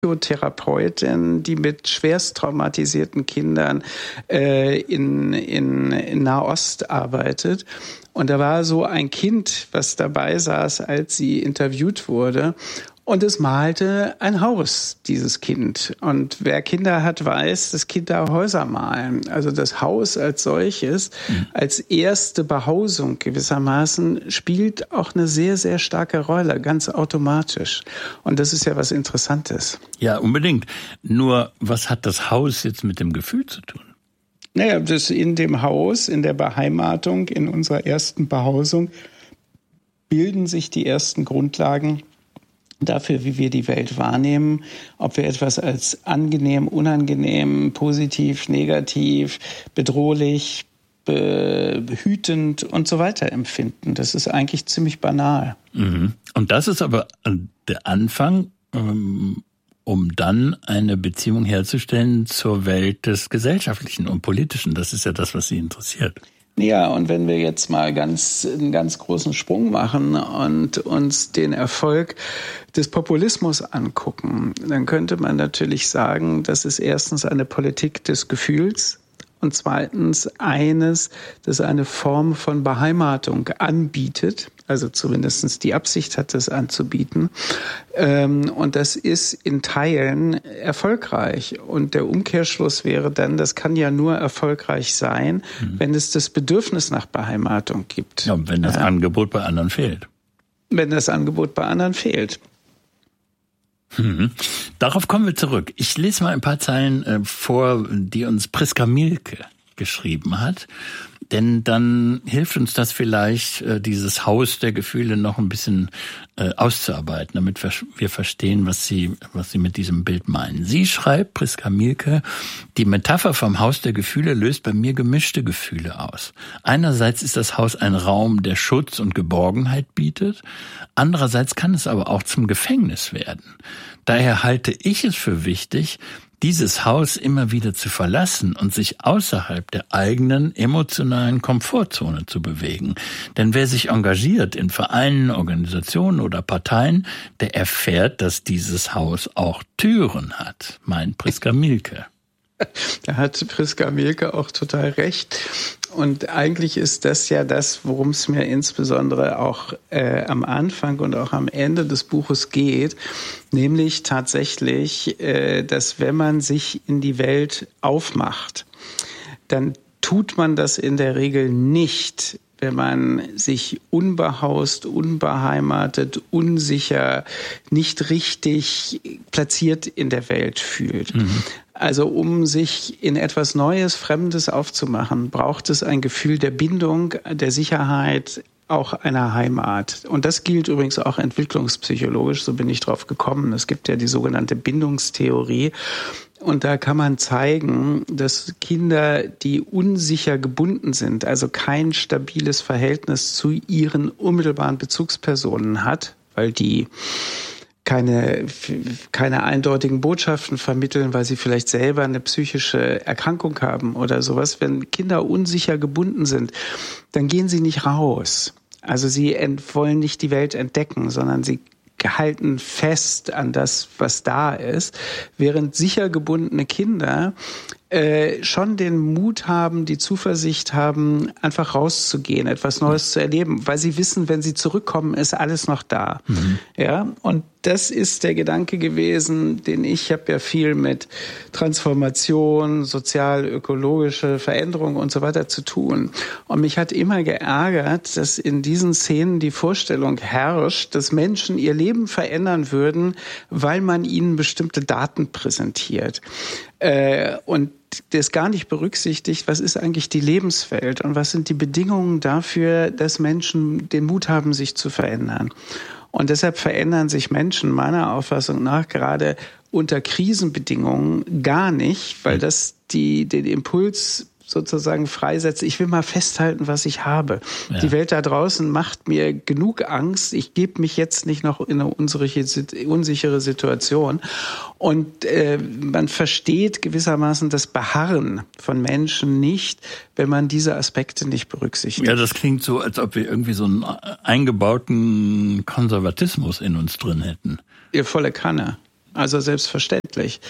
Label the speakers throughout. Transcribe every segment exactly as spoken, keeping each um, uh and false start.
Speaker 1: Psychotherapeutin, die mit schwerst traumatisierten Kindern äh, in, in, in Nahost arbeitet. Und da war so ein Kind, was dabei saß, als sie interviewt wurde. Und es malte ein Haus, dieses Kind. Und wer Kinder hat, weiß, dass Kinder Häuser malen. Also das Haus als solches, mhm. als erste Behausung gewissermaßen, spielt auch eine sehr, sehr starke Rolle, ganz automatisch. Und das ist ja was Interessantes.
Speaker 2: Ja, unbedingt. Nur, was hat das Haus jetzt mit dem Gefühl zu tun?
Speaker 1: Naja, das in dem Haus, in der Beheimatung, in unserer ersten Behausung, bilden sich die ersten Grundlagen dafür, wie wir die Welt wahrnehmen, ob wir etwas als angenehm, unangenehm, positiv, negativ, bedrohlich, behütend und so weiter empfinden. Das ist eigentlich ziemlich banal.
Speaker 2: Mhm. Und das ist aber der Anfang, um dann eine Beziehung herzustellen zur Welt des Gesellschaftlichen und Politischen. Das ist ja das, was Sie interessiert.
Speaker 1: Ja, und wenn wir jetzt mal ganz einen ganz großen Sprung machen und uns den Erfolg des Populismus angucken, dann könnte man natürlich sagen, das ist erstens eine Politik des Gefühls und zweitens eines, das eine Form von Beheimatung anbietet, also zumindest die Absicht hat, das anzubieten. Und das ist in Teilen erfolgreich. Und der Umkehrschluss wäre dann, das kann ja nur erfolgreich sein, mhm. wenn es das Bedürfnis nach Beheimatung gibt.
Speaker 2: Ja, wenn das ja. Angebot bei anderen fehlt.
Speaker 1: Wenn das Angebot bei anderen fehlt.
Speaker 2: Mhm. Darauf kommen wir zurück. Ich lese mal ein paar Zeilen äh, vor, die uns Priska Mielke geschrieben hat. Denn dann hilft uns das vielleicht, äh, dieses Haus der Gefühle noch ein bisschen äh, auszuarbeiten, damit wir, wir verstehen, was sie, was sie mit diesem Bild meinen. Sie schreibt, Priska Mielke, die Metapher vom Haus der Gefühle löst bei mir gemischte Gefühle aus. Einerseits ist das Haus ein Raum, der Schutz und Geborgenheit bietet. Andererseits kann es aber auch zum Gefängnis werden. Daher halte ich es für wichtig, dieses Haus immer wieder zu verlassen und sich außerhalb der eigenen emotionalen Komfortzone zu bewegen. Denn wer sich engagiert in Vereinen, Organisationen oder Parteien, der erfährt, dass dieses Haus auch Türen hat, meint Priska Mielke.
Speaker 1: Da hat Priska Mielke auch total recht. Und eigentlich ist das ja das, worum es mir insbesondere auch äh, am Anfang und auch am Ende des Buches geht, nämlich tatsächlich, äh, dass wenn man sich in die Welt aufmacht, dann tut man das in der Regel nicht, wenn man sich unbehaust, unbeheimatet, unsicher, nicht richtig platziert in der Welt fühlt. Mhm. Also um sich in etwas Neues, Fremdes aufzumachen, braucht es ein Gefühl der Bindung, der Sicherheit, auch einer Heimat. Und das gilt übrigens auch entwicklungspsychologisch, so bin ich drauf gekommen. Es gibt ja die sogenannte Bindungstheorie. Und da kann man zeigen, dass Kinder, die unsicher gebunden sind, also kein stabiles Verhältnis zu ihren unmittelbaren Bezugspersonen hat, weil die keine, keine eindeutigen Botschaften vermitteln, weil sie vielleicht selber eine psychische Erkrankung haben oder sowas. Wenn Kinder unsicher gebunden sind, dann gehen sie nicht raus. Also sie ent- wollen nicht die Welt entdecken, sondern sie halten fest an das, was da ist, während sicher gebundene Kinder äh, schon den Mut haben, die Zuversicht haben, einfach rauszugehen, etwas Neues zu erleben, weil sie wissen, wenn sie zurückkommen, ist alles noch da. Mhm. Ja, und das ist der Gedanke gewesen, den ich, ich habe ja viel mit Transformation, sozial-ökologische Veränderung und so weiter zu tun. Und mich hat immer geärgert, dass in diesen Szenen die Vorstellung herrscht, dass Menschen ihr Leben verändern würden, weil man ihnen bestimmte Daten präsentiert. Äh, und das gar nicht berücksichtigt, was ist eigentlich die Lebenswelt und was sind die Bedingungen dafür, dass Menschen den Mut haben, sich zu verändern. Und deshalb verändern sich Menschen meiner Auffassung nach gerade unter Krisenbedingungen gar nicht, weil das die, den Impuls sozusagen freisetzt. Ich will mal festhalten, was ich habe. Ja. Die Welt da draußen macht mir genug Angst. Ich gebe mich jetzt nicht noch in eine unsichere Situation. Und äh, man versteht gewissermaßen das Beharren von Menschen nicht, wenn man diese Aspekte nicht berücksichtigt.
Speaker 2: Ja, das klingt so, als ob wir irgendwie so einen eingebauten Konservatismus in uns drin hätten.
Speaker 1: Ihr volle Kanne. Also selbstverständlich.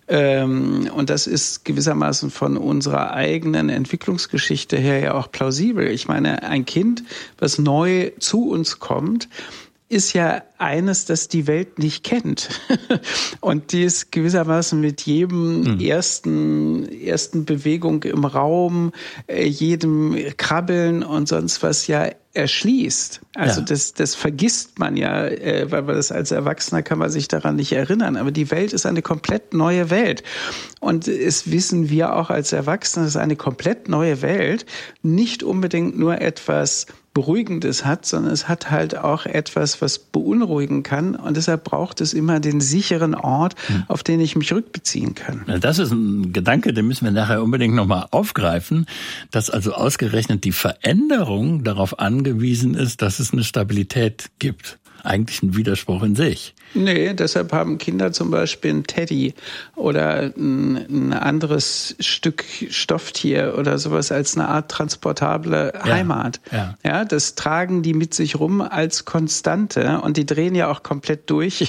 Speaker 1: Und das ist gewissermaßen von unserer eigenen Entwicklungsgeschichte her ja auch plausibel. Ich meine, ein Kind, was neu zu uns kommt, ist ja eines, das die Welt nicht kennt. Und die ist gewissermaßen mit jedem mhm. ersten, ersten Bewegung im Raum, jedem Krabbeln und sonst was ja erschließt. Also ja. das, das vergisst man ja, weil man das als Erwachsener kann man sich daran nicht erinnern. Aber die Welt ist eine komplett neue Welt. Und es wissen wir auch als Erwachsene, es ist eine komplett neue Welt, nicht unbedingt nur etwas Beruhigendes hat, sondern es hat halt auch etwas, was beunruhigen kann. Und deshalb braucht es immer den sicheren Ort, hm. auf den ich mich rückbeziehen kann.
Speaker 2: Das ist ein Gedanke, den müssen wir nachher unbedingt nochmal aufgreifen, dass also ausgerechnet die Veränderung darauf angewiesen ist, dass es eine Stabilität gibt. Eigentlich ein Widerspruch in sich.
Speaker 1: Nee, deshalb haben Kinder zum Beispiel ein Teddy oder ein, ein anderes Stück Stofftier oder sowas als eine Art transportable ja, Heimat. Ja. ja, das tragen die mit sich rum als Konstante und die drehen ja auch komplett durch,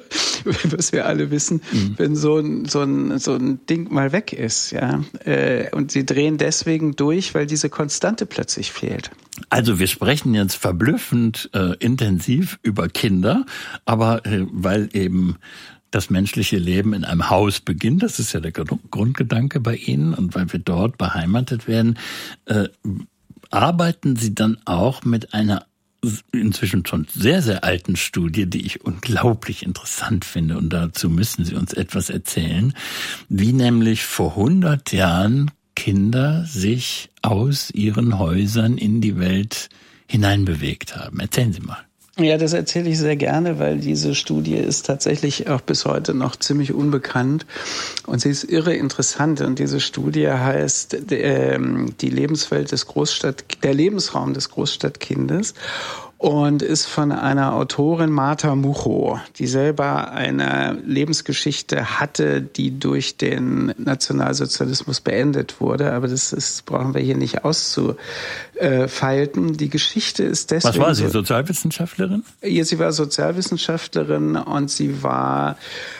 Speaker 1: was wir alle wissen, mhm. wenn so ein, so ein, so ein Ding mal weg ist. Ja, und sie drehen deswegen durch, weil diese Konstante plötzlich fehlt.
Speaker 2: Also wir sprechen jetzt verblüffend äh, intensiv über Kinder, aber äh, weil eben das menschliche Leben in einem Haus beginnt, das ist ja der Grundgedanke bei Ihnen, und weil wir dort beheimatet werden, äh, arbeiten Sie dann auch mit einer inzwischen schon sehr, sehr alten Studie, die ich unglaublich interessant finde, und dazu müssen Sie uns etwas erzählen, wie nämlich vor hundert Jahren Kinder sich aus ihren Häusern in die Welt hineinbewegt haben. Erzählen Sie mal.
Speaker 1: Ja, das erzähle ich sehr gerne, weil diese Studie ist tatsächlich auch bis heute noch ziemlich unbekannt und sie ist irre interessant. Und diese Studie heißt äh, die Lebenswelt des Großstadt, der Lebensraum des Großstadtkindes. Und ist von einer Autorin, Martha Mucho, die selber eine Lebensgeschichte hatte, die durch den Nationalsozialismus beendet wurde. Aber das ist, brauchen wir hier nicht auszufeilten. Die Geschichte ist deswegen...
Speaker 2: Was war sie, Sozialwissenschaftlerin?
Speaker 1: Ja, sie war Sozialwissenschaftlerin und sie war...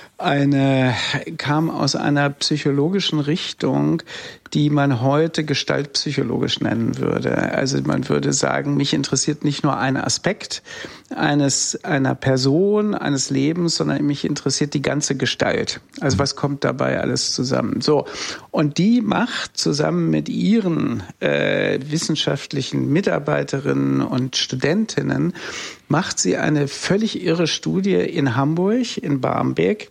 Speaker 1: eine, kam aus einer psychologischen Richtung, die man heute gestaltpsychologisch nennen würde. Also man würde sagen, mich interessiert nicht nur ein Aspekt eines, einer Person, eines Lebens, sondern mich interessiert die ganze Gestalt. Also was kommt dabei alles zusammen? So. Und die macht zusammen mit ihren äh, wissenschaftlichen Mitarbeiterinnen und Studentinnen, macht sie eine völlig irre Studie in Hamburg, in Barmbek,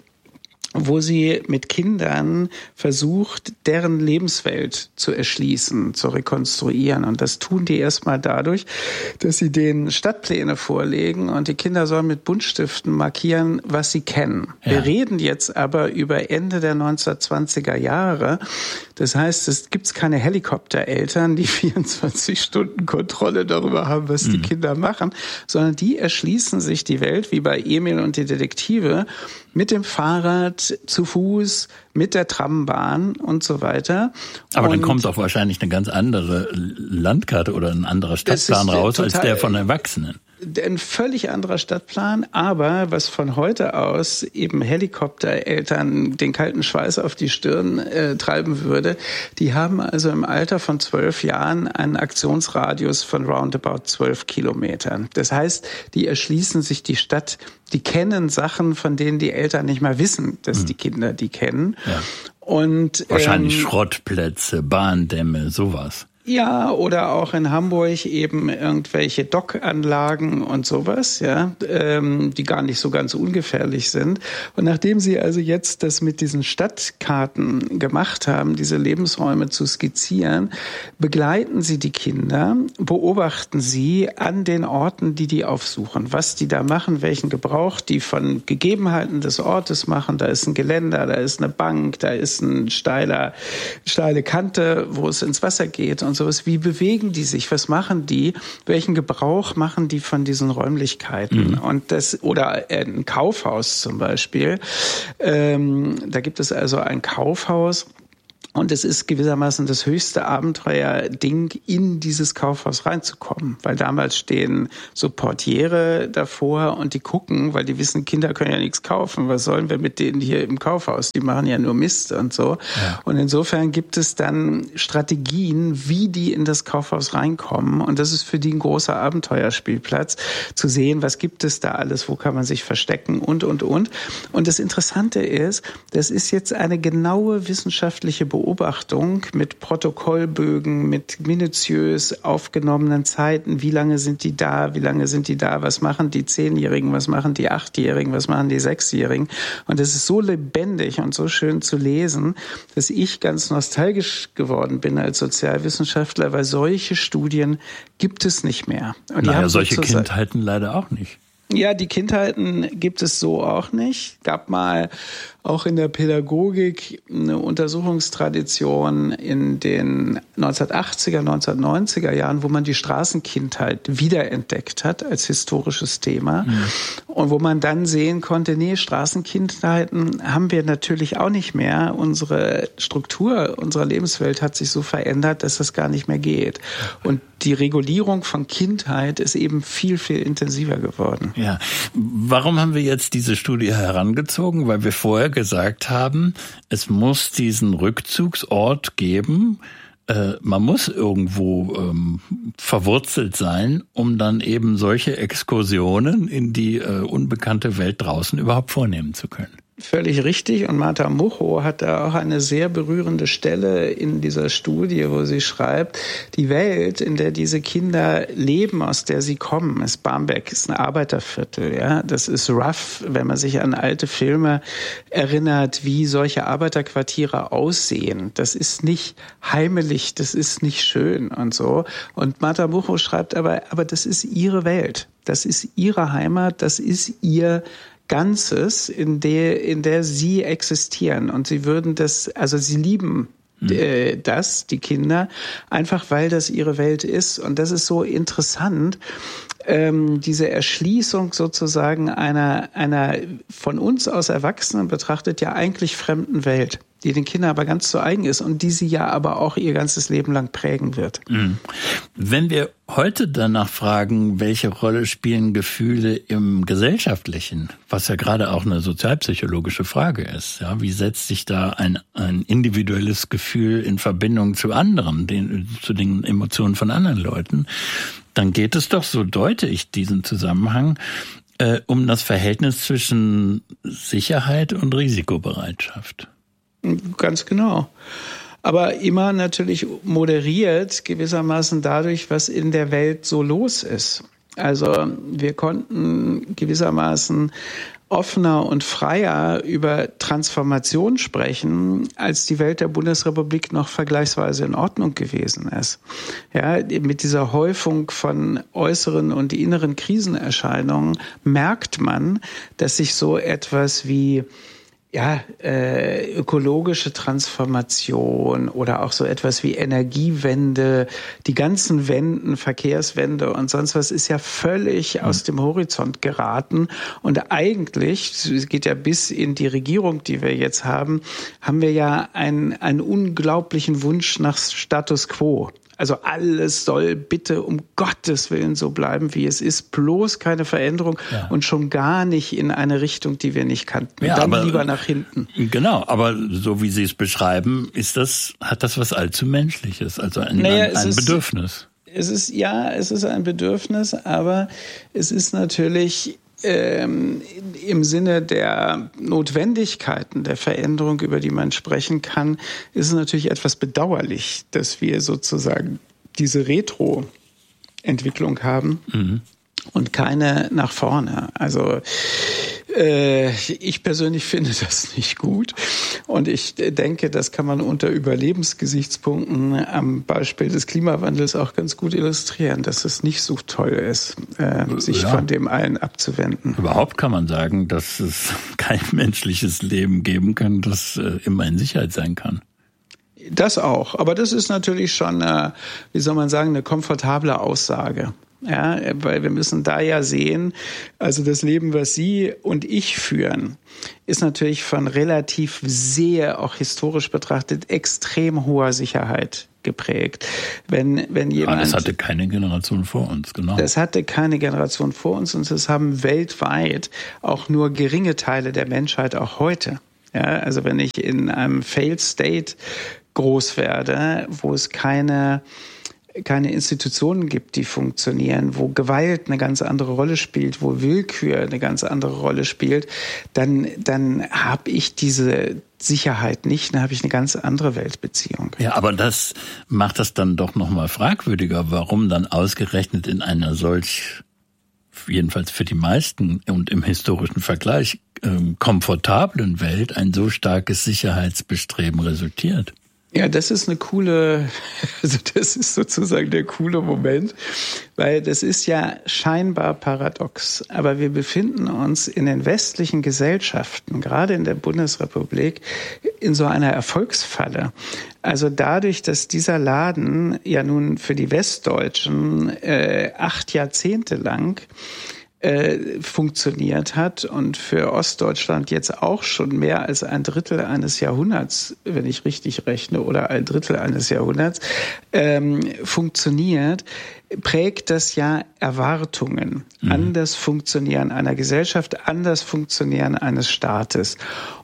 Speaker 1: wo sie mit Kindern versucht, deren Lebenswelt zu erschließen, zu rekonstruieren. Und das tun die erstmal dadurch, dass sie denen Stadtpläne vorlegen und die Kinder sollen mit Buntstiften markieren, was sie kennen. Ja. Wir reden jetzt aber über Ende der neunzehnhundertzwanziger Jahre. Das heißt, es gibt keine Helikoptereltern, die vierundzwanzig Stunden Kontrolle darüber haben, was mhm. die Kinder machen, sondern die erschließen sich die Welt, wie bei Emil und die Detektive, mit dem Fahrrad, zu Fuß, mit der Trambahn und so weiter.
Speaker 2: Aber und dann kommt auch wahrscheinlich eine ganz andere Landkarte oder ein anderer Stadtplan raus als der von Erwachsenen.
Speaker 1: Ein völlig anderer Stadtplan, aber was von heute aus eben Helikoptereltern den kalten Schweiß auf die Stirn äh, treiben würde, die haben also im Alter von zwölf Jahren einen Aktionsradius von roundabout zwölf Kilometern. Das heißt, die erschließen sich die Stadt, die kennen Sachen, von denen die Eltern nicht mal wissen, dass hm. die Kinder die kennen.
Speaker 2: Ja.
Speaker 1: Und
Speaker 2: wahrscheinlich
Speaker 1: ähm,
Speaker 2: Schrottplätze, Bahndämme, sowas.
Speaker 1: Ja, oder auch in Hamburg eben irgendwelche Dockanlagen und sowas, ja, ähm, die gar nicht so ganz ungefährlich sind. Und nachdem sie also jetzt das mit diesen Stadtkarten gemacht haben, diese Lebensräume zu skizzieren, begleiten sie die Kinder, beobachten sie an den Orten, die die aufsuchen, was die da machen, welchen Gebrauch die von Gegebenheiten des Ortes machen. Da ist ein Geländer, da ist eine Bank, da ist ein steiler, steile Kante, wo es ins Wasser geht und sowas. Wie bewegen die sich? Was machen die? Welchen Gebrauch machen die von diesen Räumlichkeiten? Mhm. Und das, oder ein Kaufhaus zum Beispiel. Ähm, da gibt es also ein Kaufhaus, Und es ist gewissermaßen das höchste Abenteuerding, in dieses Kaufhaus reinzukommen. Weil damals stehen so Portiere davor und die gucken, weil die wissen, Kinder können ja nichts kaufen. Was sollen wir mit denen hier im Kaufhaus? Die machen ja nur Mist und so. Ja. Und insofern gibt es dann Strategien, wie die in das Kaufhaus reinkommen. Und das ist für die ein großer Abenteuerspielplatz, zu sehen, was gibt es da alles, wo kann man sich verstecken und, und, und. Und das Interessante ist, das ist jetzt eine genaue wissenschaftliche Beobachtung, Beobachtung mit Protokollbögen, mit minutiös aufgenommenen Zeiten. Wie lange sind die da? Wie lange sind die da? Was machen die Zehnjährigen? Was machen die Achtjährigen? Was machen die Sechsjährigen? Und es ist so lebendig und so schön zu lesen, dass ich ganz nostalgisch geworden bin als Sozialwissenschaftler, weil solche Studien gibt es nicht mehr.
Speaker 2: Und naja, solche Kindheiten leider auch nicht.
Speaker 1: Ja, die Kindheiten gibt es so auch nicht. Gab mal auch in der Pädagogik eine Untersuchungstradition in den neunzehnhundertachtziger, neunzehnhundertneunziger Jahren, wo man die Straßenkindheit wiederentdeckt hat als historisches Thema. Mhm. Und wo man dann sehen konnte, nee, Straßenkindheiten haben wir natürlich auch nicht mehr. Unsere Struktur unserer Lebenswelt hat sich so verändert, dass das gar nicht mehr geht. Und die Regulierung von Kindheit ist eben viel, viel intensiver geworden.
Speaker 2: Ja. Warum haben wir jetzt diese Studie herangezogen? Weil wir vorher gesagt haben, es muss diesen Rückzugsort geben. Äh, man muss irgendwo ähm, verwurzelt sein, um dann eben solche Exkursionen in die äh, unbekannte Welt draußen überhaupt vornehmen zu können.
Speaker 1: Völlig richtig. Und Martha Mucho hat da auch eine sehr berührende Stelle in dieser Studie, wo sie schreibt, die Welt, in der diese Kinder leben, aus der sie kommen, ist Barmbek, ist ein Arbeiterviertel. Ja, das ist rough, wenn man sich an alte Filme erinnert, wie solche Arbeiterquartiere aussehen. Das ist nicht heimelig, das ist nicht schön und so. Und Martha Mucho schreibt aber, aber das ist ihre Welt. Das ist ihre Heimat, das ist ihr Ganzes, in der, in der sie existieren. Und sie würden das, also sie lieben äh, das, die Kinder, einfach weil das ihre Welt ist. Und das ist so interessant, ähm, diese Erschließung sozusagen einer, einer von uns aus Erwachsenen betrachtet ja eigentlich fremden Welt, die den Kindern aber ganz zu eigen ist und die sie ja aber auch ihr ganzes Leben lang prägen wird.
Speaker 2: Wenn wir heute danach fragen, welche Rolle spielen Gefühle im Gesellschaftlichen, was ja gerade auch eine sozialpsychologische Frage ist, ja, wie setzt sich da ein, ein individuelles Gefühl in Verbindung zu anderen, den, zu den Emotionen von anderen Leuten, dann geht es doch, so deute ich diesen Zusammenhang, äh, um das Verhältnis zwischen Sicherheit und Risikobereitschaft.
Speaker 1: Ganz genau. Aber immer natürlich moderiert gewissermaßen dadurch, was in der Welt so los ist. Also wir konnten gewissermaßen offener und freier über Transformation sprechen, als die Welt der Bundesrepublik noch vergleichsweise in Ordnung gewesen ist. Ja, mit dieser Häufung von äußeren und inneren Krisenerscheinungen merkt man, dass sich so etwas wie ja, äh, ökologische Transformation oder auch so etwas wie Energiewende, die ganzen Wenden, Verkehrswende und sonst was ist ja völlig mhm. aus dem Horizont geraten. Und eigentlich, es geht ja bis in die Regierung, die wir jetzt haben, haben wir ja einen, einen unglaublichen Wunsch nach Status Quo. Also alles soll bitte um Gottes Willen so bleiben, wie es ist. Bloß keine Veränderung ja. und schon gar nicht in eine Richtung, die wir nicht kannten.
Speaker 2: Ja,
Speaker 1: dann
Speaker 2: aber,
Speaker 1: lieber nach hinten.
Speaker 2: Genau, aber so wie Sie es beschreiben, ist das, hat das was allzu Menschliches, also ein, naja, ein, ein es Bedürfnis.
Speaker 1: Ist, es ist, ja, es ist ein Bedürfnis, aber es ist natürlich Ähm, im Sinne der Notwendigkeiten der Veränderung, über die man sprechen kann, ist es natürlich etwas bedauerlich, dass wir sozusagen diese Retro-Entwicklung haben mhm. und keine nach vorne. Also äh, ich persönlich finde das nicht gut und ich denke, das kann man unter Überlebensgesichtspunkten am Beispiel des Klimawandels auch ganz gut illustrieren, dass es nicht so toll ist, äh, sich ja. von dem allen abzuwenden.
Speaker 2: Überhaupt kann man sagen, dass es kein menschliches Leben geben kann, das äh, immer in Sicherheit sein kann.
Speaker 1: Das auch, aber das ist natürlich schon, äh, wie soll man sagen, eine komfortable Aussage. Ja, weil wir müssen da ja sehen, also das Leben, was Sie und ich führen, ist natürlich von relativ sehr, auch historisch betrachtet, extrem hoher Sicherheit geprägt. Wenn, wenn jemand,
Speaker 2: ja, das hatte keine Generation vor uns, genau.
Speaker 1: Das hatte keine Generation vor uns und das haben weltweit auch nur geringe Teile der Menschheit auch heute. Ja, also wenn ich in einem Failed State groß werde, wo es keine keine Institutionen gibt, die funktionieren, wo Gewalt eine ganz andere Rolle spielt, wo Willkür eine ganz andere Rolle spielt, dann, dann habe ich diese Sicherheit nicht, dann habe ich eine ganz andere Weltbeziehung.
Speaker 2: Ja, aber das macht das dann doch nochmal fragwürdiger, warum dann ausgerechnet in einer solch, jedenfalls für die meisten und im historischen Vergleich, ähm, komfortablen Welt ein so starkes Sicherheitsbestreben resultiert.
Speaker 1: Ja, das ist eine coole, also das ist sozusagen der coole Moment, weil das ist ja scheinbar paradox. Aber wir befinden uns in den westlichen Gesellschaften, gerade in der Bundesrepublik, in so einer Erfolgsfalle. Also dadurch, dass dieser Laden ja nun für die Westdeutschen äh, acht Jahrzehnte lang Äh, funktioniert hat und für Ostdeutschland jetzt auch schon mehr als ein Drittel eines Jahrhunderts, wenn ich richtig rechne, oder ein Drittel eines Jahrhunderts ähm, funktioniert, prägt das ja Erwartungen mhm. an das Funktionieren einer Gesellschaft, an das Funktionieren eines Staates.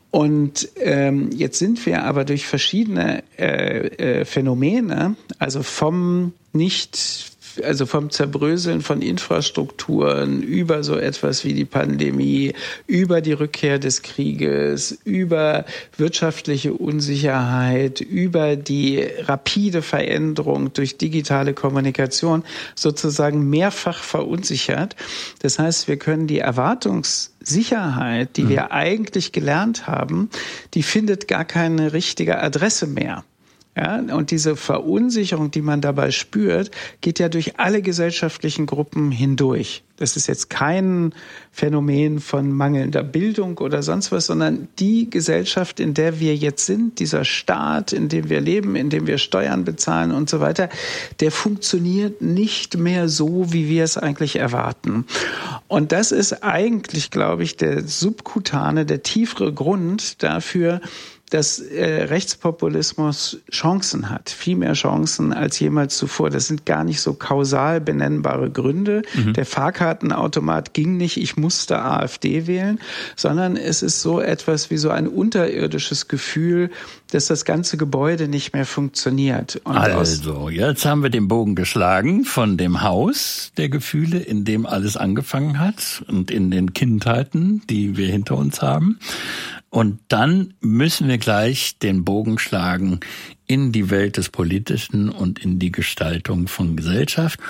Speaker 1: Und ähm, jetzt sind wir aber durch verschiedene äh, äh, Phänomene, also vom nicht also vom Zerbröseln von Infrastrukturen über so etwas wie die Pandemie, über die Rückkehr des Krieges, über wirtschaftliche Unsicherheit, über die rapide Veränderung durch digitale Kommunikation sozusagen mehrfach verunsichert. Das heißt, wir können die Erwartungssicherheit, die mhm. wir eigentlich gelernt haben, die findet gar keine richtige Adresse mehr. Ja, und diese Verunsicherung, die man dabei spürt, geht ja durch alle gesellschaftlichen Gruppen hindurch. Das ist jetzt kein Phänomen von mangelnder Bildung oder sonst was, sondern die Gesellschaft, in der wir jetzt sind, dieser Staat, in dem wir leben, in dem wir Steuern bezahlen und so weiter, der funktioniert nicht mehr so, wie wir es eigentlich erwarten. Und das ist eigentlich, glaube ich, der subkutane, der tiefere Grund dafür, dass äh, Rechtspopulismus Chancen hat, viel mehr Chancen als jemals zuvor. Das sind gar nicht so kausal benennbare Gründe. Mhm. Der Fahrkartenautomat ging nicht, ich musste AfD wählen, sondern es ist so etwas wie so ein unterirdisches Gefühl, dass das ganze Gebäude nicht mehr funktioniert. Und
Speaker 2: also, jetzt haben wir den Bogen geschlagen von dem Haus der Gefühle, in dem alles angefangen hat und in den Kindheiten, die wir hinter uns haben. Und dann müssen wir gleich den Bogen schlagen in die Welt des Politischen und in die Gestaltung von Gesellschaft.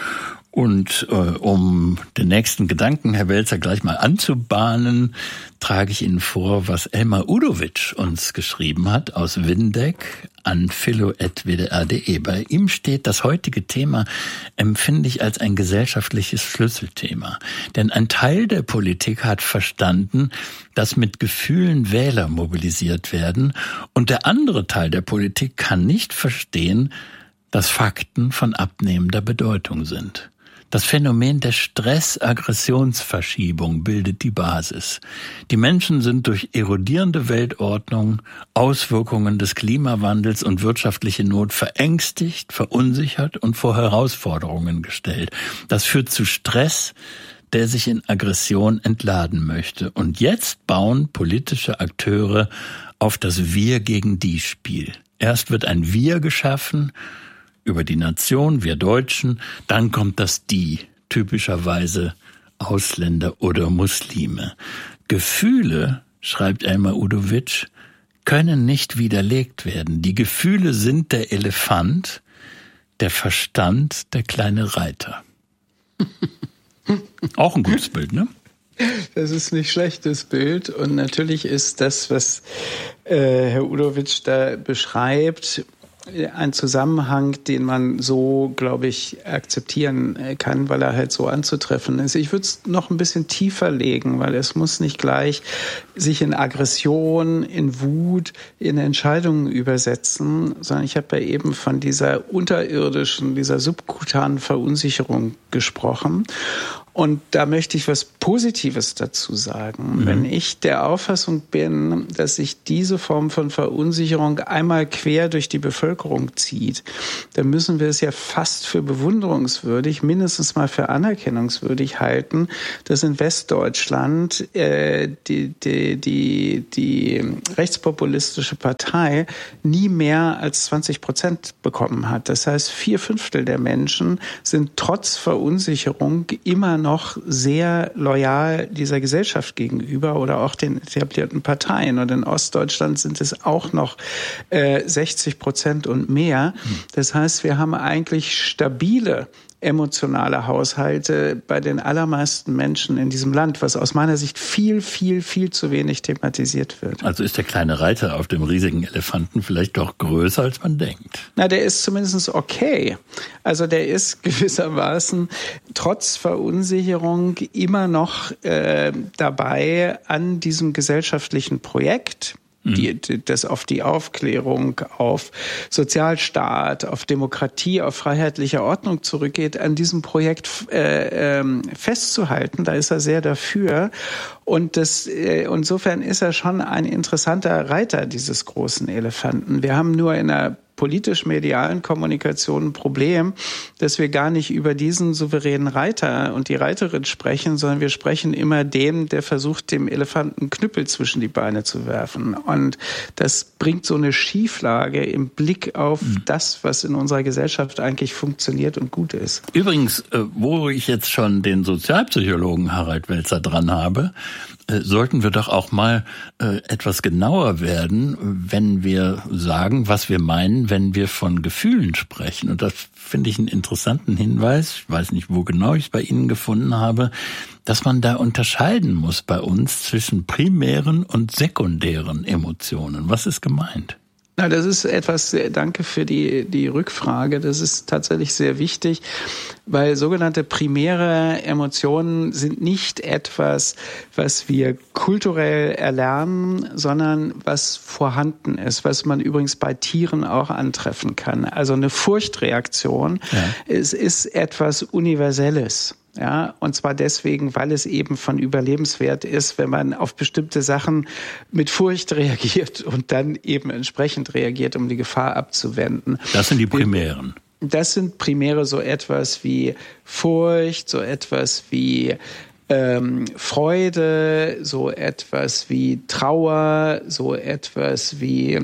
Speaker 2: Und äh, um den nächsten Gedanken, Herr Welzer, gleich mal anzubahnen, trage ich Ihnen vor, was Elmar Udovic uns geschrieben hat aus Windeck an philo at w d r punkt d e. Bei ihm steht, das heutige Thema empfinde ich als ein gesellschaftliches Schlüsselthema. Denn ein Teil der Politik hat verstanden, dass mit Gefühlen Wähler mobilisiert werden. Und der andere Teil der Politik kann nicht verstehen, dass Fakten von abnehmender Bedeutung sind. Das Phänomen der Stress-Aggressionsverschiebung bildet die Basis. Die Menschen sind durch erodierende Weltordnung, Auswirkungen des Klimawandels und wirtschaftliche Not verängstigt, verunsichert und vor Herausforderungen gestellt. Das führt zu Stress, der sich in Aggression entladen möchte. Und jetzt bauen politische Akteure auf das Wir gegen die Spiel. Erst wird ein Wir geschaffen, über die Nation, wir Deutschen, dann kommt das Die, typischerweise Ausländer oder Muslime. Gefühle, schreibt Elmar Udovic, können nicht widerlegt werden. Die Gefühle sind der Elefant, der Verstand der kleine Reiter. Auch ein gutes Bild, ne?
Speaker 1: Das ist nicht schlechtes Bild und natürlich ist das, was äh, Herr Udovic da beschreibt, ein Zusammenhang, den man so, glaube ich, akzeptieren kann, weil er halt so anzutreffen ist. Ich würde es noch ein bisschen tiefer legen, weil es muss nicht gleich sich in Aggression, in Wut, in Entscheidungen übersetzen, sondern ich habe ja eben von dieser unterirdischen, dieser subkutanen Verunsicherung gesprochen. Und da möchte ich was Positives dazu sagen. Mhm. Wenn ich der Auffassung bin, dass sich diese Form von Verunsicherung einmal quer durch die Bevölkerung zieht, dann müssen wir es ja fast für bewunderungswürdig, mindestens mal für anerkennungswürdig halten, dass in Westdeutschland äh, die, die, die, die rechtspopulistische Partei nie mehr als zwanzig Prozent bekommen hat. Das heißt, vier Fünftel der Menschen sind trotz Verunsicherung immer noch noch sehr loyal dieser Gesellschaft gegenüber oder auch den etablierten Parteien. Und in Ostdeutschland sind es auch noch äh, sechzig Prozent und mehr. Das heißt, wir haben eigentlich stabile emotionale Haushalte bei den allermeisten Menschen in diesem Land, was aus meiner Sicht viel, viel, viel zu wenig thematisiert wird.
Speaker 2: Also ist der kleine Reiter auf dem riesigen Elefanten vielleicht doch größer, als man denkt?
Speaker 1: Na, der ist zumindest okay. Also der ist gewissermaßen trotz Verunsicherung immer noch äh, dabei an diesem gesellschaftlichen Projekt, Die, das auf die Aufklärung, auf Sozialstaat, auf Demokratie, auf freiheitliche Ordnung zurückgeht, an diesem Projekt äh, ähm, festzuhalten. Da ist er sehr dafür. Und das, äh, insofern ist er schon ein interessanter Reiter dieses großen Elefanten. Wir haben nur in der politisch-medialen Kommunikation ein Problem, dass wir gar nicht über diesen souveränen Reiter und die Reiterin sprechen, sondern wir sprechen immer dem, der versucht, dem Elefanten Knüppel zwischen die Beine zu werfen. Und das bringt so eine Schieflage im Blick auf mhm. das, was in unserer Gesellschaft eigentlich funktioniert und gut ist.
Speaker 2: Übrigens, wo ich jetzt schon den Sozialpsychologen Harald Welzer dran habe, sollten wir doch auch mal äh, etwas genauer werden, wenn wir sagen, was wir meinen, wenn wir von Gefühlen sprechen. Und das finde ich einen interessanten Hinweis. Ich weiß nicht, wo genau ich es bei Ihnen gefunden habe, dass man da unterscheiden muss bei uns zwischen primären und sekundären Emotionen. Was ist gemeint?
Speaker 1: Na, das ist etwas, danke für die, die Rückfrage. Das ist tatsächlich sehr wichtig, weil sogenannte primäre Emotionen sind nicht etwas, was wir kulturell erlernen, sondern was vorhanden ist, was man übrigens bei Tieren auch antreffen kann. Also eine Furchtreaktion, ja. es ist etwas Universelles. Ja, und zwar deswegen, weil es eben von Überlebenswert ist, wenn man auf bestimmte Sachen mit Furcht reagiert und dann eben entsprechend reagiert, um die Gefahr abzuwenden.
Speaker 2: Das sind die primären.
Speaker 1: Das sind primäre so etwas wie Furcht, so etwas wie ähm, Freude, so etwas wie Trauer, so etwas wie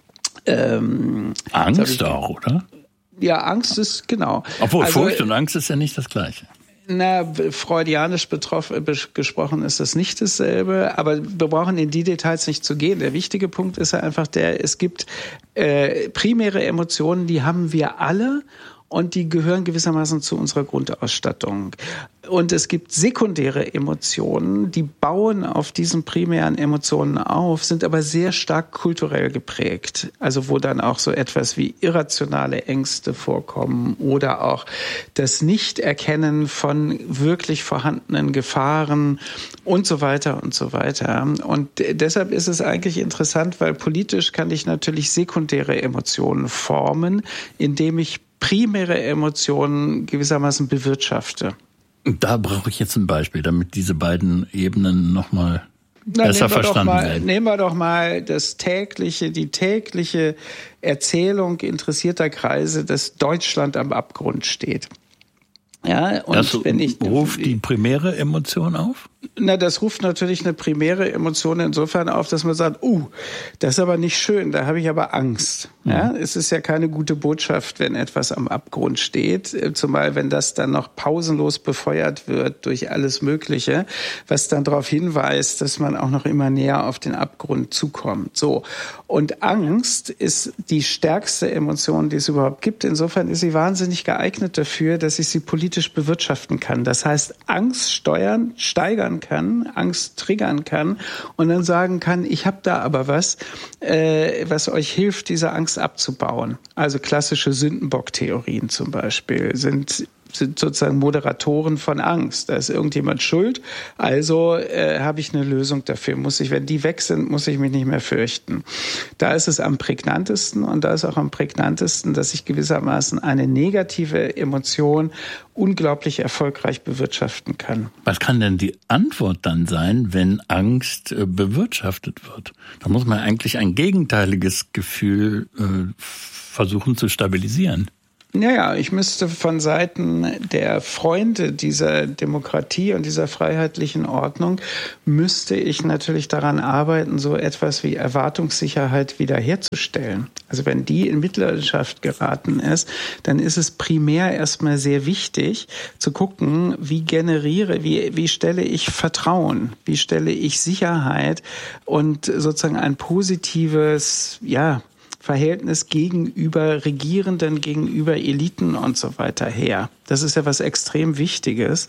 Speaker 1: ähm,
Speaker 2: Angst auch, oder?
Speaker 1: Ja, Angst ist, genau.
Speaker 2: Obwohl also, Furcht und Angst ist ja nicht das Gleiche.
Speaker 1: Na, freudianisch betroffen, gesprochen ist das nicht dasselbe, aber wir brauchen in die Details nicht zu gehen. Der wichtige Punkt ist ja einfach der, es gibt äh, primäre Emotionen, die haben wir alle und die gehören gewissermaßen zu unserer Grundausstattung. Und es gibt sekundäre Emotionen, die bauen auf diesen primären Emotionen auf, sind aber sehr stark kulturell geprägt. Also wo dann auch so etwas wie irrationale Ängste vorkommen oder auch das Nichterkennen von wirklich vorhandenen Gefahren und so weiter und so weiter. Und deshalb ist es eigentlich interessant, weil politisch kann ich natürlich sekundäre Emotionen formen, indem ich primäre Emotionen gewissermaßen bewirtschafte.
Speaker 2: Da brauche ich jetzt ein Beispiel, damit diese beiden Ebenen nochmal besser verstanden
Speaker 1: mal,
Speaker 2: werden.
Speaker 1: Nehmen wir doch mal das tägliche, die tägliche Erzählung interessierter Kreise, dass Deutschland am Abgrund steht. Ja, und
Speaker 2: das
Speaker 1: wenn ich,
Speaker 2: ruft die primäre Emotion auf?
Speaker 1: Na, das ruft natürlich eine primäre Emotion insofern auf, dass man sagt, uh, das ist aber nicht schön, da habe ich aber Angst. Mhm. Ja, es ist ja keine gute Botschaft, wenn etwas am Abgrund steht, zumal wenn das dann noch pausenlos befeuert wird durch alles Mögliche, was dann darauf hinweist, dass man auch noch immer näher auf den Abgrund zukommt. So. Und Angst ist die stärkste Emotion, die es überhaupt gibt. Insofern ist sie wahnsinnig geeignet dafür, dass ich sie politisch bewirtschaften kann. Das heißt, Angst steuern, steigern triggern kann, Angst triggern kann und dann sagen kann, ich habe da aber was, äh, was euch hilft, diese Angst abzubauen. Also klassische Sündenbock-Theorien zum Beispiel sind sind sozusagen Moderatoren von Angst. Da ist irgendjemand schuld, also äh, habe ich eine Lösung dafür. Muss ich, wenn die weg sind, muss ich mich nicht mehr fürchten. Da ist es am prägnantesten und da ist auch am prägnantesten, dass ich gewissermaßen eine negative Emotion unglaublich erfolgreich bewirtschaften kann.
Speaker 2: Was kann denn die Antwort dann sein, wenn Angst äh, bewirtschaftet wird? Da muss man eigentlich ein gegenteiliges Gefühl äh, versuchen zu stabilisieren.
Speaker 1: Naja, ich müsste von Seiten der Freunde dieser Demokratie und dieser freiheitlichen Ordnung, müsste ich natürlich daran arbeiten, so etwas wie Erwartungssicherheit wiederherzustellen. Also wenn die in Mitleidenschaft geraten ist, dann ist es primär erstmal sehr wichtig zu gucken, wie generiere, wie, wie stelle ich Vertrauen, wie stelle ich Sicherheit und sozusagen ein positives, ja, Verhältnis gegenüber Regierenden, gegenüber Eliten und so weiter her. Das ist ja was extrem Wichtiges.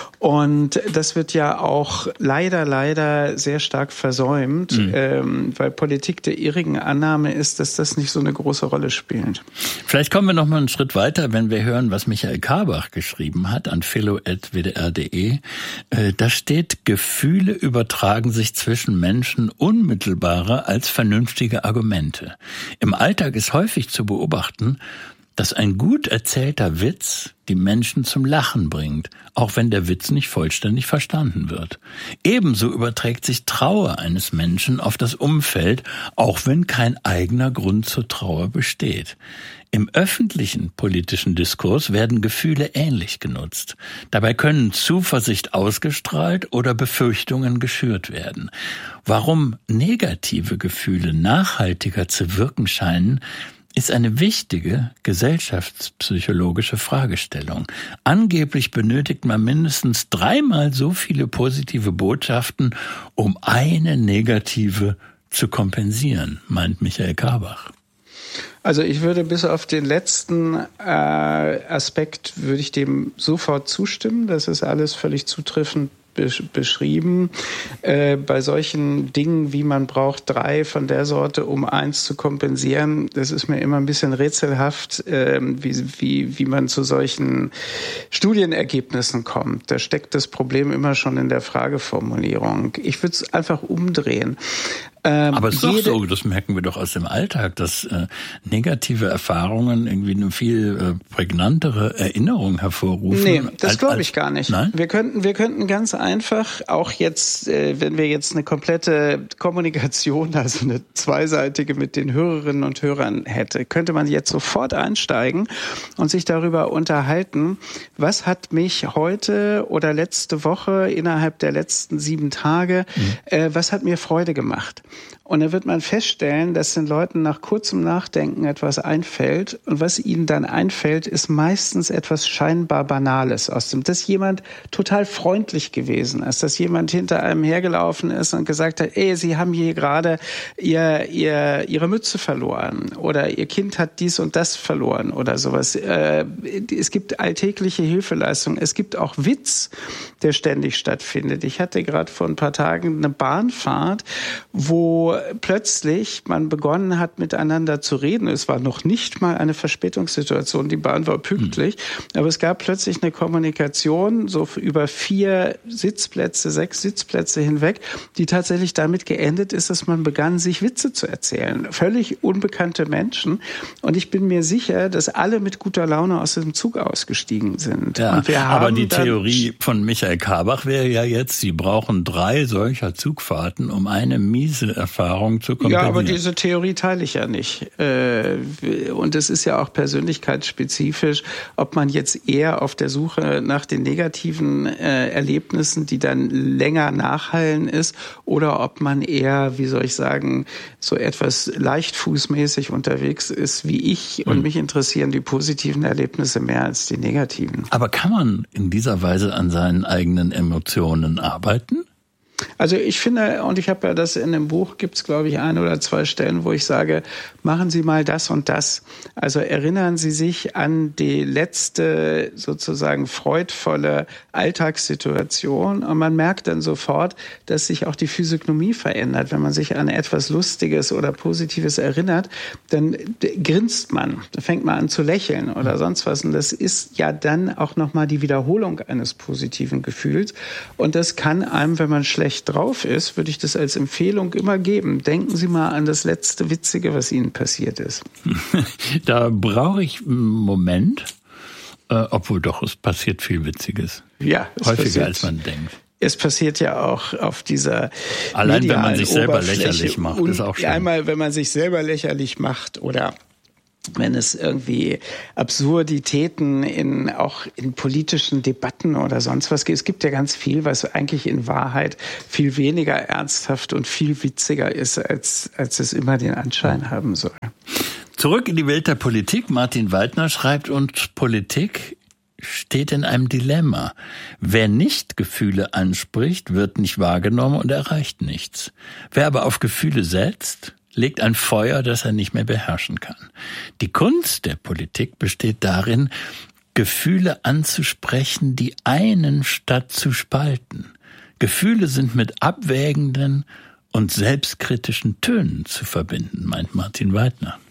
Speaker 1: Und das wird ja auch leider, leider sehr stark versäumt, mhm. ähm, weil Politik der irrigen Annahme ist, dass das nicht so eine große Rolle spielt.
Speaker 2: Vielleicht kommen wir noch mal einen Schritt weiter, wenn wir hören, was Michael Karbach geschrieben hat an philo at w d r punkt d e. Äh, da steht, Gefühle übertragen sich zwischen Menschen unmittelbarer als vernünftige Argumente. Im Alltag ist häufig zu beobachten, dass ein gut erzählter Witz die Menschen zum Lachen bringt, auch wenn der Witz nicht vollständig verstanden wird. Ebenso überträgt sich Trauer eines Menschen auf das Umfeld, auch wenn kein eigener Grund zur Trauer besteht. Im öffentlichen politischen Diskurs werden Gefühle ähnlich genutzt. Dabei können Zuversicht ausgestrahlt oder Befürchtungen geschürt werden. Warum negative Gefühle nachhaltiger zu wirken scheinen, ist eine wichtige gesellschaftspsychologische Fragestellung. Angeblich benötigt man mindestens dreimal so viele positive Botschaften, um eine negative zu kompensieren, meint Michael Karbach.
Speaker 1: Also ich würde bis auf den letzten äh, Aspekt, würde ich dem sofort zustimmen. Das ist alles völlig zutreffend beschrieben. Äh, bei solchen Dingen, wie man braucht drei von der Sorte, um eins zu kompensieren, das ist mir immer ein bisschen rätselhaft, äh, wie, wie, wie man zu solchen Studienergebnissen kommt. Da steckt das Problem immer schon in der Frageformulierung. Ich würde es einfach umdrehen.
Speaker 2: Ähm, Aber es ist doch so, das merken wir doch aus dem Alltag, dass äh, negative Erfahrungen irgendwie eine viel äh, prägnantere Erinnerung hervorrufen.
Speaker 1: Nee, das glaube ich gar nicht.
Speaker 2: Nein?
Speaker 1: Wir könnten, wir könnten ganz einfach, auch jetzt, äh, wenn wir jetzt eine komplette Kommunikation, also eine zweiseitige mit den Hörerinnen und Hörern hätte, könnte man jetzt sofort einsteigen und sich darüber unterhalten, was hat mich heute oder letzte Woche innerhalb der letzten sieben Tage, mhm. äh, was hat mir Freude gemacht? Und da wird man feststellen, dass den Leuten nach kurzem Nachdenken etwas einfällt. Und was ihnen dann einfällt, ist meistens etwas scheinbar Banales aus dem, dass jemand total freundlich gewesen ist, dass jemand hinter einem hergelaufen ist und gesagt hat, ey, Sie haben hier gerade ihr, ihr, Ihre Mütze verloren oder Ihr Kind hat dies und das verloren oder sowas. Es gibt alltägliche Hilfeleistungen. Es gibt auch Witz, der ständig stattfindet. Ich hatte gerade vor ein paar Tagen eine Bahnfahrt, wo plötzlich man begonnen hat, miteinander zu reden. Es war noch nicht mal eine Verspätungssituation, die Bahn war pünktlich, mhm. aber es gab plötzlich eine Kommunikation, so über vier Sitzplätze, sechs Sitzplätze hinweg, die tatsächlich damit geendet ist, dass man begann, sich Witze zu erzählen. Völlig unbekannte Menschen. Und ich bin mir sicher, dass alle mit guter Laune aus dem Zug ausgestiegen sind.
Speaker 2: Ja,
Speaker 1: und wir
Speaker 2: aber
Speaker 1: haben
Speaker 2: die Theorie von Michael Karbach wäre ja jetzt, Sie brauchen drei solcher Zugfahrten, um eine miese Erfahrung zu kompensieren.
Speaker 1: Ja, aber diese Theorie teile ich ja nicht. Und es ist ja auch persönlichkeitsspezifisch, ob man jetzt eher auf der Suche nach den negativen Erlebnissen, die dann länger nachhallen ist, oder ob man eher, wie soll ich sagen, so etwas leichtfußmäßig unterwegs ist wie ich. Und hm. mich interessieren die positiven Erlebnisse mehr als die negativen.
Speaker 2: Aber kann man in dieser Weise an seinen eigenen Emotionen arbeiten?
Speaker 1: Also ich finde, und ich habe ja das in dem Buch, gibt es glaube ich ein oder zwei Stellen, wo ich sage, machen Sie mal das und das. Also erinnern Sie sich an die letzte sozusagen freudvolle Alltagssituation und man merkt dann sofort, dass sich auch die Physiognomie verändert. Wenn man sich an etwas Lustiges oder Positives erinnert, dann grinst man, dann fängt man an zu lächeln oder sonst was. Und das ist ja dann auch nochmal die Wiederholung eines positiven Gefühls. Und das kann einem, wenn man schlecht drauf ist, würde ich das als Empfehlung immer geben. Denken Sie mal an das letzte Witzige, was Ihnen passiert ist.
Speaker 2: Da brauche ich einen Moment, äh, obwohl doch, es passiert viel Witziges.
Speaker 1: Ja, es
Speaker 2: häufiger
Speaker 1: passiert,
Speaker 2: als man denkt.
Speaker 1: Es passiert ja auch auf dieser
Speaker 2: Allein wenn man sich selber lächerlich macht, ist auch schön.
Speaker 1: Einmal, wenn man sich selber lächerlich macht oder wenn es irgendwie Absurditäten in auch in politischen Debatten oder sonst was gibt. Es gibt ja ganz viel, was eigentlich in Wahrheit viel weniger ernsthaft und viel witziger ist, als, als es immer den Anschein haben soll.
Speaker 2: Zurück in die Welt der Politik. Martin Waldner schreibt, und Politik steht in einem Dilemma. Wer nicht Gefühle anspricht, wird nicht wahrgenommen und erreicht nichts. Wer aber auf Gefühle setzt, legt ein Feuer, das er nicht mehr beherrschen kann. Die Kunst der Politik besteht darin, Gefühle anzusprechen, die einen statt zu spalten. Gefühle sind mit abwägenden und selbstkritischen Tönen zu verbinden, meint Martin Weidner.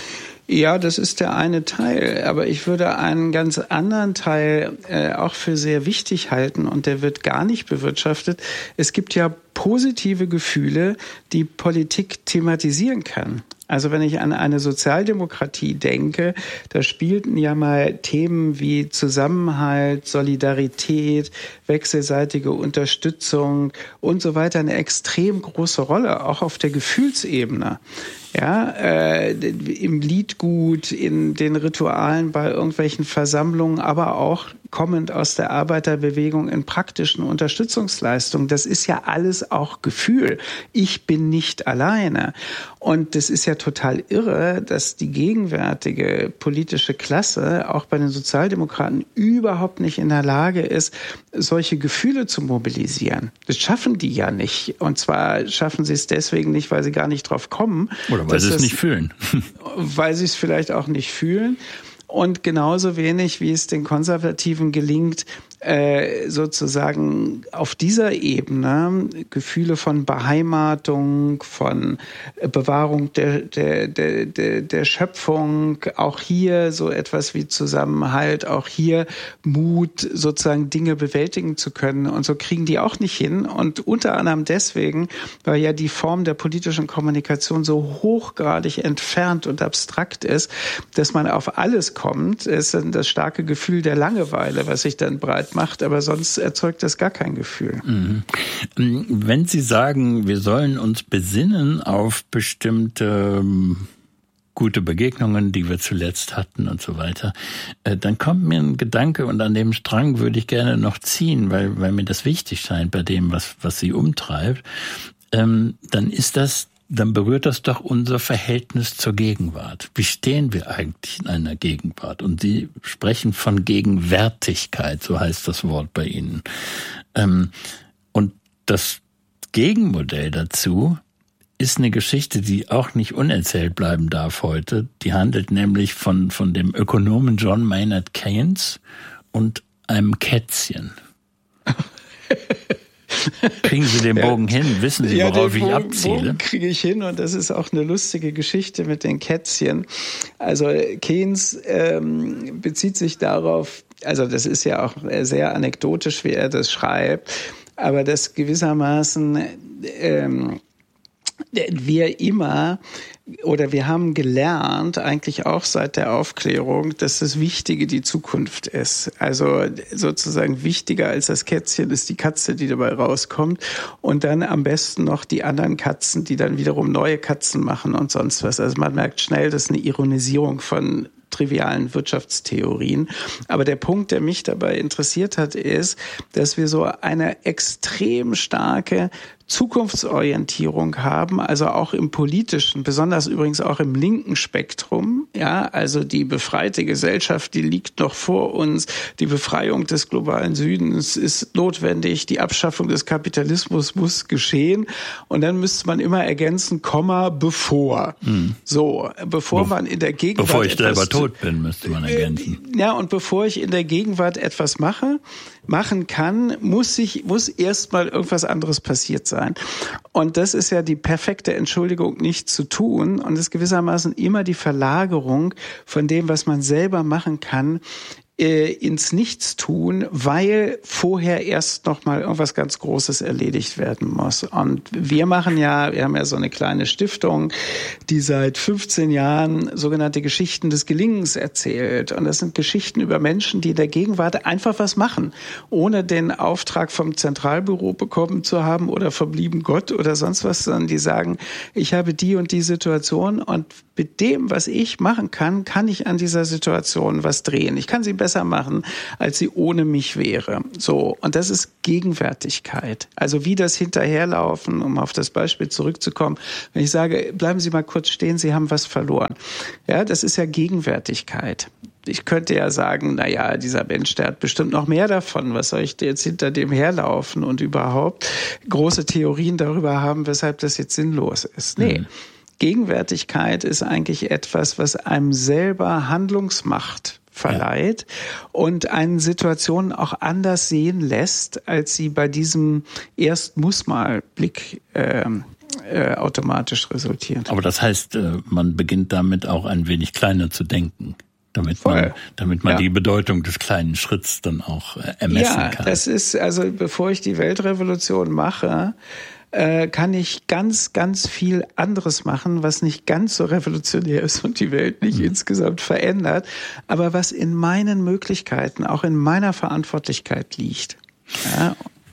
Speaker 1: Ja, das ist der eine Teil, aber ich würde einen ganz anderen Teil äh, auch für sehr wichtig halten und der wird gar nicht bewirtschaftet. Es gibt ja positive Gefühle, die Politik thematisieren kann. Also wenn ich an eine Sozialdemokratie denke, da spielten ja mal Themen wie Zusammenhalt, Solidarität, wechselseitige Unterstützung und so weiter eine extrem große Rolle, auch auf der Gefühlsebene. Ja, äh, im Liedgut, in den Ritualen bei irgendwelchen Versammlungen, aber auch kommend aus der Arbeiterbewegung in praktischen Unterstützungsleistungen. Das ist ja alles auch Gefühl. Ich bin nicht alleine. Und das ist ja total irre, dass die gegenwärtige politische Klasse auch bei den Sozialdemokraten überhaupt nicht in der Lage ist, solche Gefühle zu mobilisieren. Das schaffen die ja nicht. Und zwar schaffen sie es deswegen nicht, weil sie gar nicht drauf kommen.
Speaker 2: Oder weil sie es
Speaker 1: das,
Speaker 2: nicht fühlen.
Speaker 1: Weil sie es vielleicht auch nicht fühlen. Und genauso wenig, wie es den Konservativen gelingt, äh, sozusagen auf dieser Ebene Gefühle von Beheimatung, von Bewahrung der, der, der, der, der Schöpfung, auch hier so etwas wie Zusammenhalt, auch hier Mut, sozusagen Dinge bewältigen zu können. Und so kriegen die auch nicht hin. Und unter anderem deswegen, weil ja die Form der politischen Kommunikation so hochgradig entfernt und abstrakt ist, dass man auf alles kommt. Es ist das starke Gefühl der Langeweile, was sich dann breit macht, aber sonst erzeugt das gar kein Gefühl.
Speaker 2: Mhm. Wenn Sie sagen, wir sollen uns besinnen auf bestimmte gute Begegnungen, die wir zuletzt hatten und so weiter, dann kommt mir ein Gedanke und an dem Strang würde ich gerne noch ziehen, weil, weil mir das wichtig scheint bei dem, was, was Sie umtreibt, ähm, dann ist das dann berührt das doch unser Verhältnis zur Gegenwart. Wie stehen wir eigentlich in einer Gegenwart? Und Sie sprechen von Gegenwärtigkeit, so heißt das Wort bei Ihnen. Und das Gegenmodell dazu ist eine Geschichte, die auch nicht unerzählt bleiben darf heute. Die handelt nämlich von, von dem Ökonomen John Maynard Keynes und einem Kätzchen. Kriegen Sie den Bogen ja, hin? Wissen Sie, worauf ja, Bogen, ich abziele? Den Bogen
Speaker 1: kriege ich hin und das ist auch eine lustige Geschichte mit den Kätzchen. Also Keynes ähm, bezieht sich darauf, also das ist ja auch sehr anekdotisch, wie er das schreibt, aber dass gewissermaßen ähm, wir immer oder wir haben gelernt, eigentlich auch seit der Aufklärung, dass das Wichtige die Zukunft ist. Also sozusagen wichtiger als das Kätzchen ist die Katze, die dabei rauskommt und dann am besten noch die anderen Katzen, die dann wiederum neue Katzen machen und sonst was. Also man merkt schnell, das ist eine Ironisierung von trivialen Wirtschaftstheorien. Aber der Punkt, der mich dabei interessiert hat, ist, dass wir so eine extrem starke Zukunftsorientierung haben, also auch im politischen, besonders übrigens auch im linken Spektrum. Ja, also die befreite Gesellschaft, die liegt noch vor uns. Die Befreiung des globalen Südens ist notwendig. Die Abschaffung des Kapitalismus muss geschehen. Und dann müsste man immer ergänzen, Komma, bevor. Hm. So, bevor Be- man in der Gegenwart...
Speaker 2: Bevor ich selber tot bin, müsste man ergänzen.
Speaker 1: Ja, und bevor ich in der Gegenwart etwas mache, machen kann, muss ich, muss erstmal irgendwas anderes passiert sein. Und das ist ja die perfekte Entschuldigung, nichts zu tun. Und es ist gewissermaßen immer die Verlagerung von dem, was man selber machen kann, ins Nichtstun, weil vorher erst noch mal irgendwas ganz Großes erledigt werden muss. Und wir machen ja, wir haben ja so eine kleine Stiftung, die seit fünfzehn Jahren sogenannte Geschichten des Gelingens erzählt. Und das sind Geschichten über Menschen, die in der Gegenwart einfach was machen, ohne den Auftrag vom Zentralbüro bekommen zu haben oder vom lieben Gott oder sonst was, sondern die sagen, ich habe die und die Situation und mit dem, was ich machen kann, kann ich an dieser Situation was drehen. Ich kann sie besser machen, als sie ohne mich wäre. So. Und das ist Gegenwärtigkeit. Also wie das Hinterherlaufen, um auf das Beispiel zurückzukommen. Wenn ich sage, bleiben Sie mal kurz stehen, Sie haben was verloren. Ja, das ist ja Gegenwärtigkeit. Ich könnte ja sagen, na ja, dieser Mensch, der hat bestimmt noch mehr davon. Was soll ich jetzt hinter dem herlaufen und überhaupt große Theorien darüber haben, weshalb das jetzt sinnlos ist? Nee. Mhm. Gegenwärtigkeit ist eigentlich etwas, was einem selber Handlungsmacht verleiht ja. und einen Situationen auch anders sehen lässt, als sie bei diesem Erst-muss-mal-Blick äh, äh, automatisch resultieren.
Speaker 2: Aber das heißt, man beginnt damit auch ein wenig kleiner zu denken. Damit man, damit man ja. die Bedeutung des kleinen Schritts dann auch ermessen
Speaker 1: ja,
Speaker 2: kann. Ja,
Speaker 1: das ist, also bevor ich die Weltrevolution mache, kann ich ganz, ganz viel anderes machen, was nicht ganz so revolutionär ist und die Welt nicht mhm. insgesamt verändert, aber was in meinen Möglichkeiten, auch in meiner Verantwortlichkeit liegt. Ja.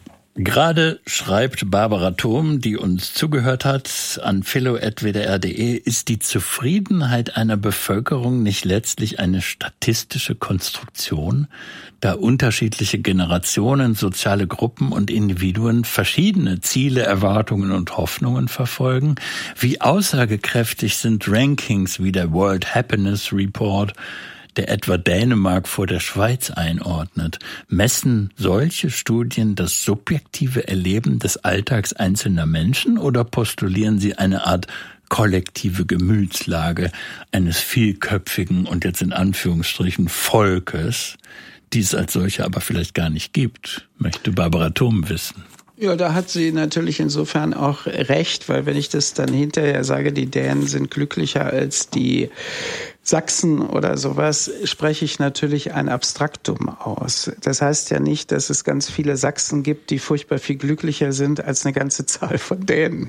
Speaker 2: Gerade schreibt Barbara Thom, die uns zugehört hat, an philo at w d r punkt d e, ist die Zufriedenheit einer Bevölkerung nicht letztlich eine statistische Konstruktion, da unterschiedliche Generationen, soziale Gruppen und Individuen verschiedene Ziele, Erwartungen und Hoffnungen verfolgen? Wie aussagekräftig sind Rankings wie der World Happiness Report, der etwa Dänemark vor der Schweiz einordnet? Messen solche Studien das subjektive Erleben des Alltags einzelner Menschen oder postulieren sie eine Art kollektive Gemütslage eines vielköpfigen und jetzt in Anführungsstrichen Volkes, die es als solche aber vielleicht gar nicht gibt? Möchte Barbara Thom wissen.
Speaker 1: Ja, da hat sie natürlich insofern auch recht, weil wenn ich das dann hinterher sage, die Dänen sind glücklicher als die Sachsen oder sowas, spreche ich natürlich ein Abstraktum aus. Das heißt ja nicht, dass es ganz viele Sachsen gibt, die furchtbar viel glücklicher sind als eine ganze Zahl von Dänen.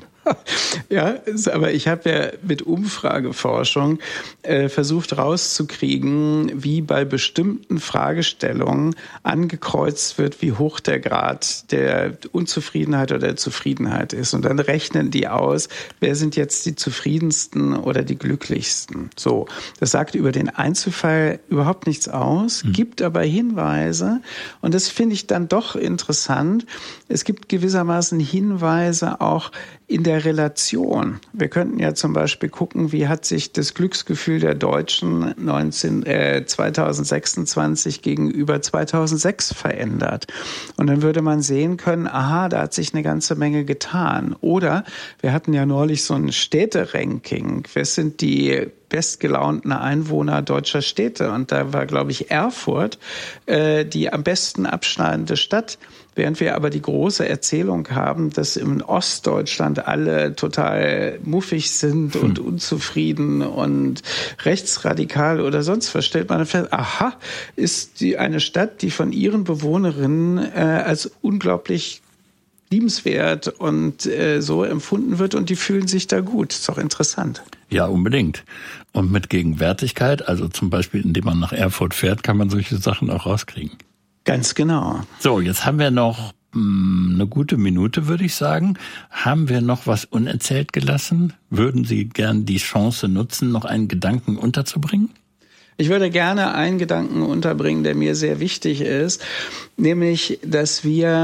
Speaker 1: Ja, aber ich habe ja mit Umfrageforschung äh, versucht rauszukriegen, wie bei bestimmten Fragestellungen angekreuzt wird, wie hoch der Grad der Unzufriedenheit oder der Zufriedenheit ist. Und dann rechnen die aus, wer sind jetzt die zufriedensten oder die glücklichsten. So, das sagt über den Einzelfall überhaupt nichts aus, mhm. gibt aber Hinweise. Und das finde ich dann doch interessant. Es gibt gewissermaßen Hinweise auch in der Relation. Wir könnten ja zum Beispiel gucken, wie hat sich das Glücksgefühl der Deutschen neunzehn, äh, zweitausendsechsundzwanzig gegenüber zweitausendsechs verändert. Und dann würde man sehen können, aha, da hat sich eine ganze Menge getan. Oder wir hatten ja neulich so ein Städteranking. Wer sind die bestgelaunten Einwohner deutscher Städte? Und da war, glaube ich, Erfurt äh, die am besten abschneidende Stadt. Während wir aber die große Erzählung haben, dass im Ostdeutschland alle total muffig sind hm. und unzufrieden und rechtsradikal oder sonst was, stellt man fest, aha, ist die eine Stadt, die von ihren Bewohnerinnen äh, als unglaublich liebenswert und äh, so empfunden wird und die fühlen sich da gut. Ist doch interessant.
Speaker 2: Ja, unbedingt. Und mit Gegenwärtigkeit, also zum Beispiel, indem man nach Erfurt fährt, kann man solche Sachen auch rauskriegen.
Speaker 1: Ganz genau.
Speaker 2: So, jetzt haben wir noch mh, eine gute Minute, würde ich sagen. Haben wir noch was unerzählt gelassen? Würden Sie gern die Chance nutzen, noch einen Gedanken unterzubringen?
Speaker 1: Ich würde gerne einen Gedanken unterbringen, der mir sehr wichtig ist, nämlich, dass wir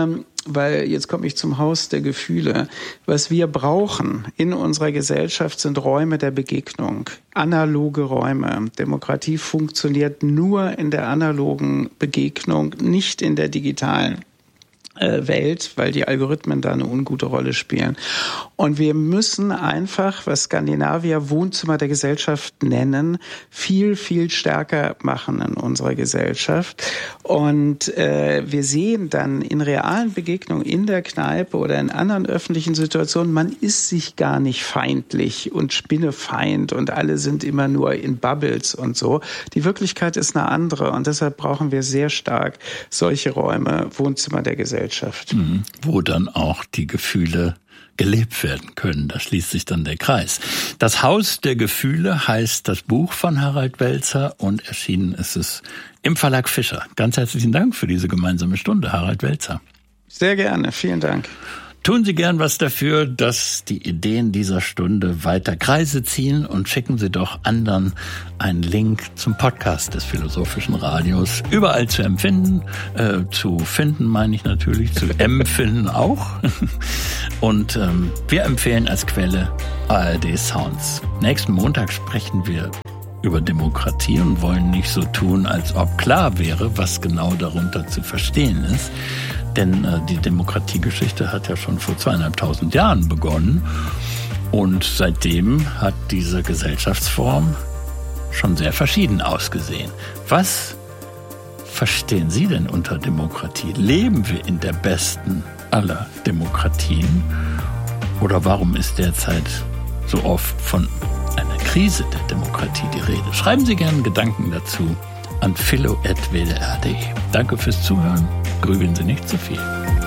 Speaker 1: weil jetzt komme ich zum Haus der Gefühle. Was wir brauchen in unserer Gesellschaft sind Räume der Begegnung, analoge Räume. Demokratie funktioniert nur in der analogen Begegnung, nicht in der digitalen Welt, weil die Algorithmen da eine ungute Rolle spielen. Und wir müssen einfach, was Skandinavier Wohnzimmer der Gesellschaft nennen, viel, viel stärker machen in unserer Gesellschaft. Und äh, wir sehen dann in realen Begegnungen in der Kneipe oder in anderen öffentlichen Situationen, man ist sich gar nicht feindlich und Spinnefeind und alle sind immer nur in Bubbles und so. Die Wirklichkeit ist eine andere und deshalb brauchen wir sehr stark solche Räume, Wohnzimmer der Gesellschaft.
Speaker 2: Mhm. Wo dann auch die Gefühle gelebt werden können. Da schließt sich dann der Kreis. Das Haus der Gefühle heißt das Buch von Harald Welzer und erschienen ist es im Verlag Fischer. Ganz herzlichen Dank für diese gemeinsame Stunde, Harald Welzer.
Speaker 1: Sehr gerne, vielen Dank.
Speaker 2: Tun Sie gern was dafür, dass die Ideen dieser Stunde weiter Kreise ziehen und schicken Sie doch anderen einen Link zum Podcast des Philosophischen Radios. Überall zu empfinden, äh, zu finden meine ich natürlich, zu empfinden auch. Und ähm, wir empfehlen als Quelle A R D Sounds. Nächsten Montag sprechen wir über Demokratie und wollen nicht so tun, als ob klar wäre, was genau darunter zu verstehen ist. Denn äh, die Demokratiegeschichte hat ja schon vor zweieinhalbtausend Jahren begonnen. Und seitdem hat diese Gesellschaftsform schon sehr verschieden ausgesehen. Was verstehen Sie denn unter Demokratie? Leben wir in der besten aller Demokratien? Oder warum ist derzeit so oft von einer Krise der Demokratie die Rede? Schreiben Sie gerne Gedanken dazu an philo at w d r punkt d e. Danke fürs Zuhören. Grübeln Sie nicht zu viel.